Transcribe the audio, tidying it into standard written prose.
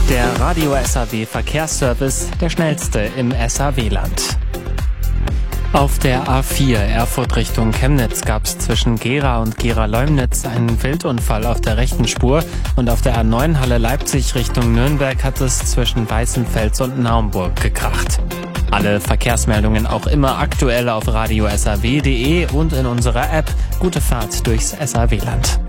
Der Radio SAW Verkehrsservice, der schnellste im SAW-Land. Auf der A4 Erfurt Richtung Chemnitz gab es zwischen Gera und Gera-Leumnitz einen Wildunfall auf der rechten Spur und auf der A9 Halle Leipzig Richtung Nürnberg hat es zwischen Weißenfels und Naumburg gekracht. Alle Verkehrsmeldungen auch immer aktuell auf radiosaw.de und in unserer App. Gute Fahrt durchs SAW-Land.